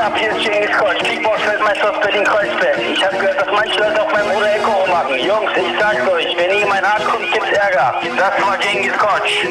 ab? Hier ist Genghis Coach, Kickbox-Weltmeister aus Berlin-Kreuzberg. Ich habe gehört, dass manche Leute auf meinem Bruder Echo machen. Jungs, ich sag's euch, wenn ihr in mein Hart kommt, gibt's Ärger. Das war Genghis Coach.